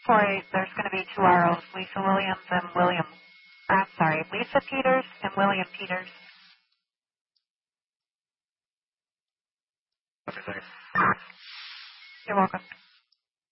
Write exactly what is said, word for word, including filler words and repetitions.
four eight, there's going to be two R Os, Lisa Williams and William, I'm sorry, Lisa Peters and William Peters. Okay, thanks. You're welcome.